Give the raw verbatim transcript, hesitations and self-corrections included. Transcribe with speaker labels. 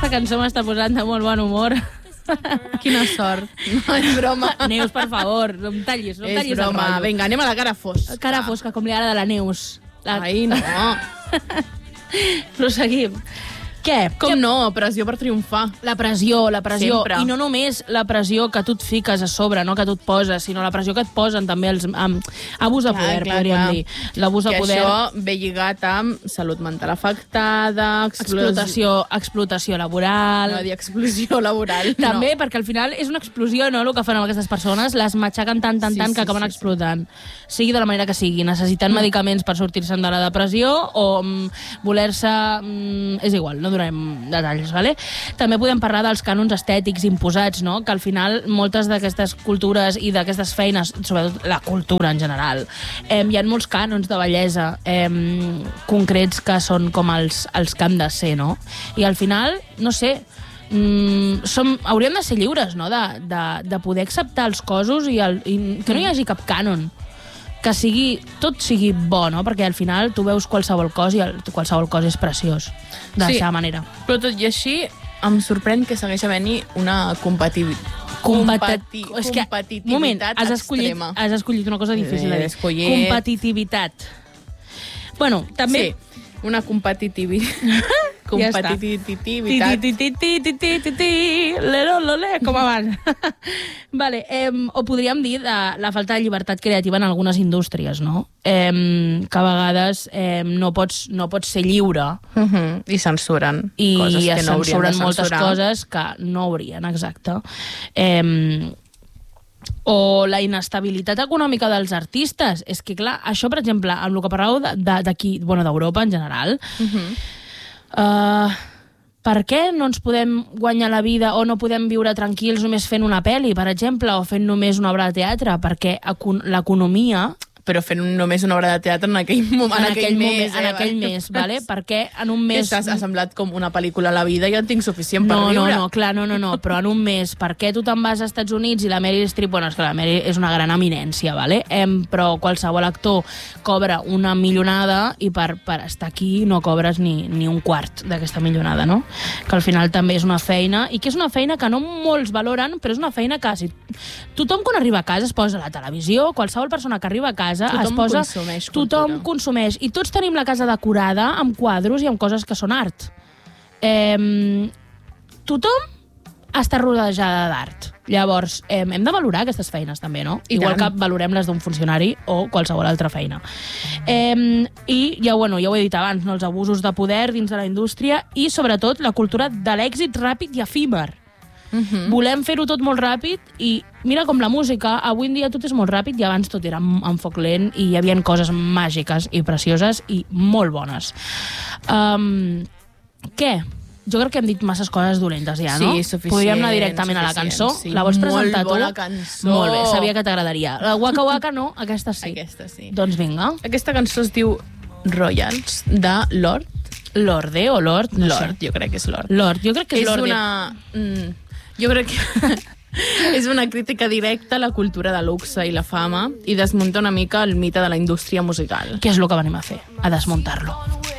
Speaker 1: aquesta cançó m'està posant de molt bon humor.
Speaker 2: Quina sort. No, és broma.
Speaker 1: Neus, per favor, no em tallis, no em tallis
Speaker 2: és broma.
Speaker 1: el rotllo.
Speaker 2: Vinga, anem a la cara fosca.
Speaker 1: Cara fosca, com li agrada la Neus. La...
Speaker 2: Ai, no.
Speaker 1: Proseguim. Què?
Speaker 2: Com
Speaker 1: Què?
Speaker 2: no? Pressió per triomfar.
Speaker 1: La pressió, la pressió.
Speaker 2: Sempre.
Speaker 1: I no només la pressió que tu et fiques a sobre, no que tu et poses, sinó la pressió que et posen també els... Amb, abús de poder,
Speaker 2: clar,
Speaker 1: podríem
Speaker 2: clar.
Speaker 1: dir. L'abús de
Speaker 2: Que
Speaker 1: poder...
Speaker 2: això ve lligat amb salut mental afectada,
Speaker 1: Explotació, explotació laboral...
Speaker 2: No dir explosió laboral.
Speaker 1: També,
Speaker 2: no.
Speaker 1: perquè al final és una explosió, no?, el que fan amb aquestes persones, les matxaquen tant, tant,
Speaker 2: Sí,
Speaker 1: tant,
Speaker 2: sí,
Speaker 1: que acaben
Speaker 2: sí,
Speaker 1: explotant. Sigui de la manera que sigui, necessitant mm. medicaments per sortir-se'n de la depressió o mm, voler-se... Mm, és igual, no donarem detalls, vale? També podem parlar dels cànons estètics imposats, no?, que al final moltes d'aquestes cultures i d'aquestes feines, sobretot la cultura en general, eh, hi ha molts cànons de bellesa eh, concrets que són com els, els que han de ser, no? I al final, no sé, mm, som, hauríem de ser lliures, no?, de, de, de poder acceptar els cossos i, el, i que no hi hagi cap cànon, que sigui, tot sigui bo, no? Perquè al final tu veus qualsevol cos i el, qualsevol cos és preciós, de
Speaker 2: Sí.
Speaker 1: la manera.
Speaker 2: Però tot i així, em sorprèn que segueix havent-hi una compatibilitat.
Speaker 1: Competi...
Speaker 2: Compati...
Speaker 1: És que,
Speaker 2: competitivitat
Speaker 1: moment, has escollit,
Speaker 2: extrema.
Speaker 1: has escollit una cosa difícil de dir.
Speaker 2: Escollit.
Speaker 1: Competitivitat. Bueno, també...
Speaker 2: Sí, una competitivitat.
Speaker 1: Ja està.
Speaker 2: competitivitat.
Speaker 1: Ti, ti, ti, ti, ti, ti, ti, lero, lole, com abans. Vale, eh, o podríem dir de la falta de llibertat creativa en algunes indústries, no? Eh, que a vegades eh, no, pots, no pots ser lliure
Speaker 2: Uh -huh. I censuren
Speaker 1: i
Speaker 2: coses que
Speaker 1: es
Speaker 2: no haurien de
Speaker 1: censuren moltes
Speaker 2: censurar.
Speaker 1: coses que no haurien, exacte. Eh, o la inestabilitat econòmica dels artistes. És que, clar, això, per exemple, amb el que parlàveu d'aquí, bueno, d'Europa en general,
Speaker 2: Uh -huh.
Speaker 1: Uh, per què no ens podem guanyar la vida o no podem viure tranquils només fent una pel·li, per exemple, o fent només una obra de teatre? Perquè l'economia...
Speaker 2: Però fent només una obra de teatre en aquell, moment, en aquell, aquell mes.
Speaker 1: Moment, en
Speaker 2: eh,
Speaker 1: aquell mes, vale? Perquè en un mes...
Speaker 2: Que s'ha semblat com una pel·lícula a la vida i ja en tinc suficient per
Speaker 1: no,
Speaker 2: riure.
Speaker 1: No, no, clar, no, no, no, però en un mes, per què tu te'n vas als Estats Units i la Meryl Streep, bueno, és que la Meryl és una gran eminència, vale? Em, però qualsevol actor cobra una milionada i per, per estar aquí no cobres ni, ni un quart d'aquesta milionada, no? Que al final també és una feina, i que és una feina que no molts valoren, però és una feina que si tothom quan arriba a casa es posa a la televisió, qualsevol persona que arriba a casa
Speaker 2: tothom
Speaker 1: es posa...
Speaker 2: consumeix cultura.
Speaker 1: Tothom consumeix. I tots tenim la casa decorada amb quadros i amb coses que són art. Eh, tothom està rodejada d'art. Llavors, eh, hem de valorar aquestes feines també, no?
Speaker 2: I
Speaker 1: Igual
Speaker 2: tant.
Speaker 1: que valorem les d'un funcionari o qualsevol altra feina. Eh, I ja, bueno, ja ho he dit abans, no? Els abusos de poder dins de la indústria i, sobretot, la cultura de l'èxit ràpid i efímer.
Speaker 2: Uh -huh.
Speaker 1: Volem fer-ho tot molt ràpid i mira com la música, avui en dia tot és molt ràpid i abans tot era en foc lent i hi havia coses màgiques i precioses i molt bones. Um, què? Jo crec que hem dit masses coses dolentes ja, no?
Speaker 2: Sí, suficient.
Speaker 1: Podríem anar directament a la cançó.
Speaker 2: Sí.
Speaker 1: La vols presentar tu?
Speaker 2: Molt bona cançó.
Speaker 1: Molt bé, sabia que t'agradaria. La Waka Waka no, aquesta sí.
Speaker 2: Aquesta sí.
Speaker 1: Doncs vinga.
Speaker 2: Aquesta cançó es diu Royals, de Lord.
Speaker 1: Lorde o Lord? No
Speaker 2: Lord,
Speaker 1: sé.
Speaker 2: jo crec que és Lord.
Speaker 1: Lord, jo crec que és,
Speaker 2: És
Speaker 1: Lorde.
Speaker 2: una... Mm, jo crec que és una crítica directa a la cultura de luxe i la fama i desmunta una mica el mite de la indústria musical.
Speaker 1: Què és el que venim a fer? A desmuntar-lo.